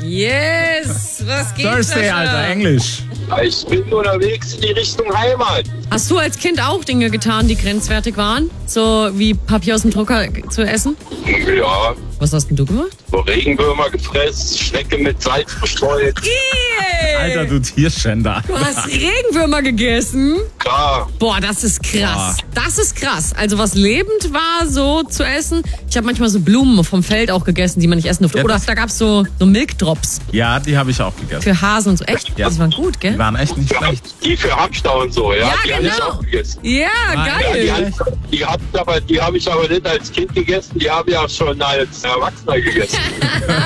Yes! Was geht, Thursday, Sascha? Alter, Englisch. Ich bin unterwegs in die Richtung Heimat. Hast du als Kind auch Dinge getan, die grenzwertig waren? So wie Papier aus dem Drucker zu essen? Ja, Was hast denn du gemacht? so Regenwürmer gefressen, Schnecke mit Salz bestreut. Alter, du Tierschänder. Du hast Regenwürmer gegessen? Klar, Boah, das ist krass. Das ist krass. Also was lebend war, so zu essen. Ich habe manchmal so Blumen vom Feld auch gegessen, die man nicht essen durfte. Ja, Oder das- da gab's so Milkdrops Ja, die habe ich auch gegessen. für Hasen und so. Echt? Ja. Die waren gut, Die gell? waren echt nicht schlecht. die für Hamster und so, ja, Ja, die habe ich genau. auch gegessen. Ja, geil. Die habe ich aber nicht als Kind gegessen, die habe ich auch schon als Erwachsener gegessen.